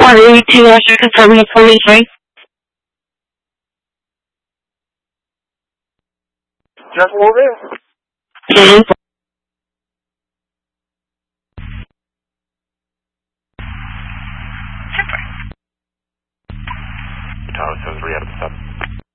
482 after confirming the 43. Just moving. Mm-hmm.